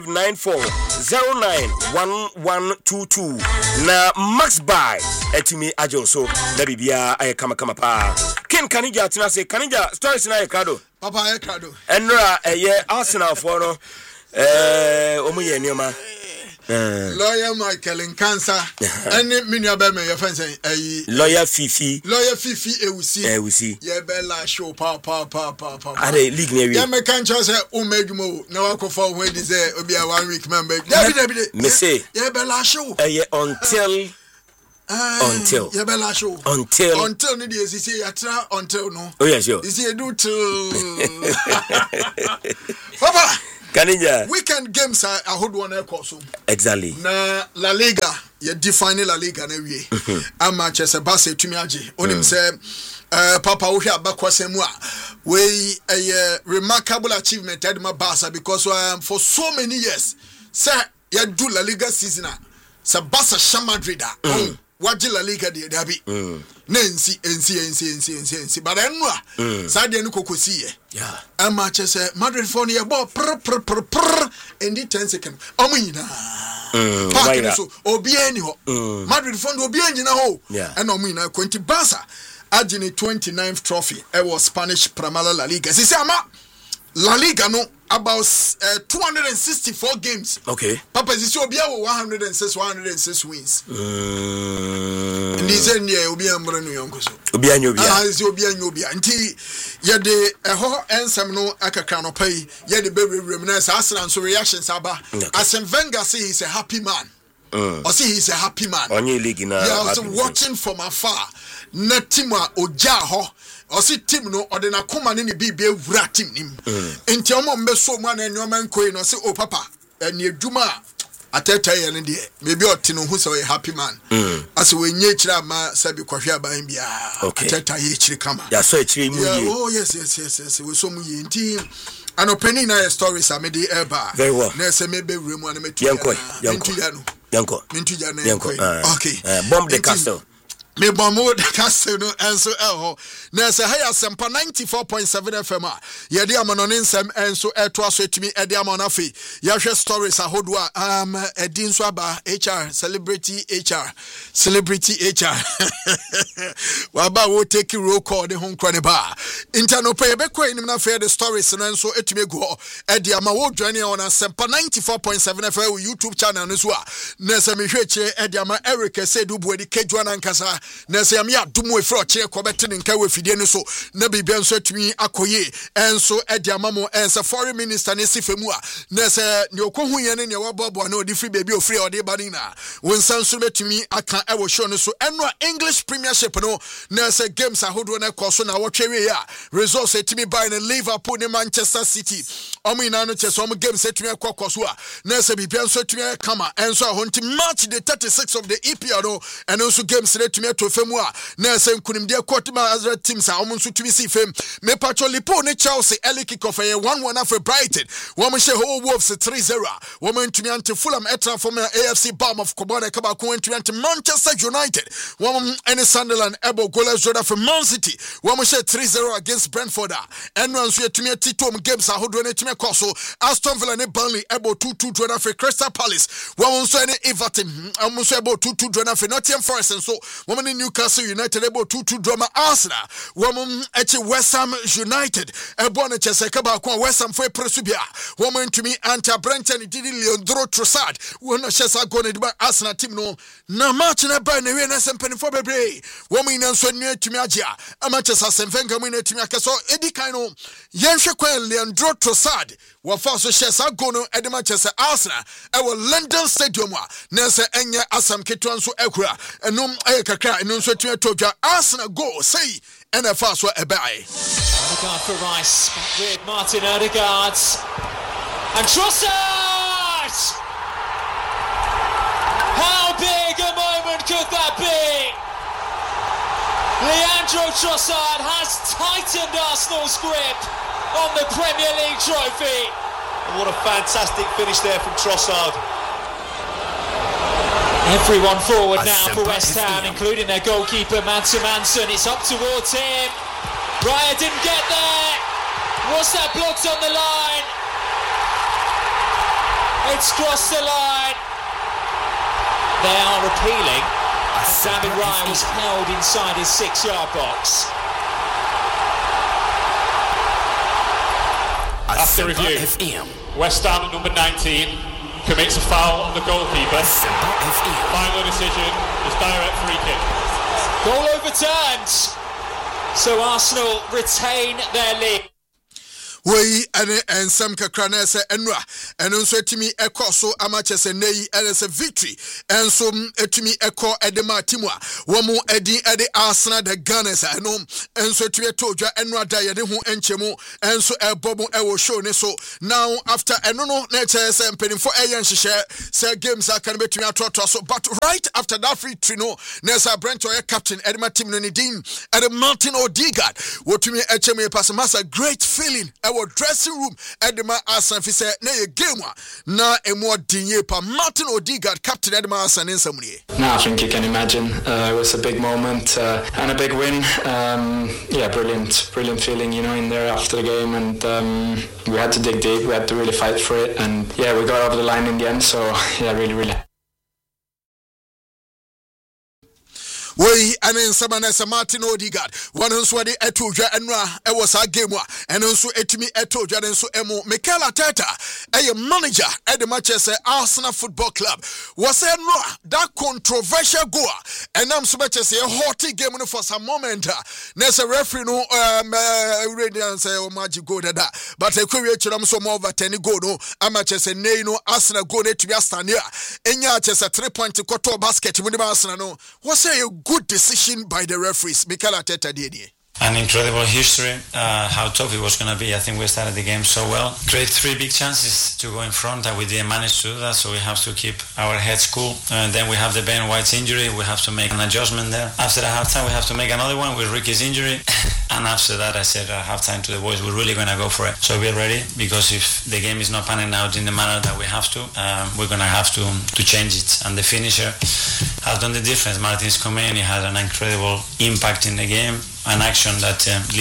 94091122 na Max Buy etimi ajo so na bibia aye kama pa Ken Kanija atina say Kanija stories na Ekado papa Ekado enra eye Arsenal for no omu ye nioma lawyer Michael in cancer any minia be me your friend say lawyer Fifi ewusi ye bella show pa are league near ya me kan cho say o medwumo na wakofa ho edi say obi a 1 week member David me say ye bella show until ye bella show until ni dey say ya tra until no oh yes sure you see do till papa Kanija weekend games are hold one course exactly na La Liga ye define La Liga na wie ama chese Barca tumi age onim say papa wo hwe abakwasem a we a remarkable achievement at my Barca because for so many years say ye do La Liga season say Barca Madrid waje La Liga de abi nensi ensi but enwa sade no kokosi ye ama chese Madrid for ye ball in the 10 seconds omunyina park so obi ani ho Madrid for obi anyina ho and omunyina kwenti Barca agene 29th trophy it was Spanish Primera La Liga sisi ama La Liga no about 264 games. Okay. Papa sisi obi a 106 wins. Ndi se ne obi ambre no yonko so. Obi anyo obi. Sisi obi anyo obi. Nti ye de eho ensem no akakra no pai ye de bewrem na sa asra so reactions aba. Arsene Wenger say he's a happy man. Or say he's a happy man. Onye league na. Yeah, also watching from afar. Na team a oja ho. Osi team no odena koma ne bibia wura team nim enti omo mbeso mu na enyo man koi no se o papa eni adwuma ateta ye ne de maybe oti no hu se we happy man ase we nye kira ma sabi kwahwe aban bia ateta ye kiri kama ya so kiri mu ye oh yes we so mu ye enti anopeni na stories amede eba very well na se mebe wura mu na metu yanko mintu ya na okay bomb the castle me bomo de castle no enso eho na se haya sempa 94.7 FM a ye de amono nsem enso eto aso etimi e de amono afi ya hwe stories ahodo a edin so aba HR celebrity HR wa ba wo take roll call de hon krone ba interno pay be kwa nim na fe the stories no enso etimi go e de ama wo dwane on sempa 94.7 FM YouTube channel no so a na se me hwe kire e de ama Eric Sedu buadi kedwana nkasa na se yam ya dumu efro kire ko betene nka we fidie no so na bibia nso atumi akoye enso edi amamo ense foreign minister ne sifemu a na se ne okohu yene ne wabobo na odi free baby ofree odi bani na wonsan so betumi aka ewo show no so eno English Premiership no na se games ahodo na koso na wotwe ya results etimi buy na Liverpool ne Manchester City omo ina no cheso omo games etumi kokoso a na se bibia nso etumi kama enso ahonti match the 36 of the EPL no and also games etumi to femu a na se nkunimde kwotma Azra teams a omo nso tumi si fem me patcho Liverpool ne Chelsea early kick off 1-1 after Brighton woman she ho Wolves 3-0 woman ntumi ante Fulham etra from AFC Bournemouth Kobana kaba ko ntumi ante Manchester United woman any Sunderland ebo goalless draw for Man City woman she 3-0 against Brentford and one so etumi titom games a hodo ne tumi koso Aston Villa ne Burnley ebo 2-2 draw for Crystal Palace woman so any Everton woman so ebo 2-2 draw for Nottingham Forest and so woman in Newcastle United ebo 2-2 draw Arsenal woman eche West Ham United ebo na chese kaba ko West Ham for presubia woman to me anta Brenton didi Leandro Trossard wona chese go na diba Arsenal team no na match na ba na we na sempeni for bebre woman na so nua tumi agea Manchester Senvenga mu na tumi akeso edi kan no yenhwe kwan Leandro Trossard wa fa so chese go no edi Manchester Arsenal e wo London Stadium a na se enye asam ketwa nso ekura enum ayekakra enum so tumi todwa Arsenal go say NFL so ebai. Odegaard for Rice with Martin Odegaard and Trossard. How big a moment could that be? Leandro Trossard has tightened Arsenal's grip on the Premier League trophy. And what a fantastic finish there from Trossard. Everyone forward now for West Ham, including their goalkeeper Manson. It's up towards him. Raya didn't get there. Was that blocked on the line? It's crossed the line. They are appealing. David Raya was held inside his 6-yard box. After review, West Ham number 19 commits a foul on the goalkeeper. Final decision is direct free kick. Goal overturned. So Arsenal retain their lead. We and some kakranese enra and also etimi ekọ so amache se nei and victory and so etimi ekọ edema timwa womu edi Arsenal the Gunners no and so to todwa enra da ye de ho enchemu and so ebobo e wo show ne so now after eno no na che se mpeni for eyen hihye se games aka na betumi atoto so but right after that victory no na sa Brent or captain edema team no ni din and Martin Odegaard wotumi echemu pass massa great feeling our dressing room Edema Arsenal fi say na ye game na emo dinye pa Martin Odegaard captain Edema Arsenal in Samuel. No, I think you can imagine it was a big moment and a big win. Brilliant feeling, in there after the game, and we had to dig deep, we had to really fight for it, and we got over the line in the end, so really. We and in Samanesa Martin Odegaard, one who's ready to Janra, it was a game, and also etimi eto Jaden so emo Mikel Arteta, a manager at the Manchester Arsenal Football Club, was a that controversial goal, and I'm so much as a hotty game for some moment. Nessa referee no radiance or magic go that, but a create some over 10 go no, Manchester no Arsenal go to be a stand here, and ya just a 3-point to quarter basket with the Arsenal no, was a good decision by the referees. Mikel Arteta did. An incredible history, how tough it was going to be. I think we started the game so well. Create 3 big chances to go in front, and we didn't manage to do that, so we have to keep our heads cool. And then we have the Ben White's injury, we have to make an adjustment there. After the halftime, we have to make another one with Ricky's injury. And after that, I said at halftime to the boys, we're really going to go for it. So we're ready, because if the game is not panning out in the manner that we have to, we're going to have to change it. And the finisher has done the difference. Martin's come in, he had an incredible impact in the game, an action that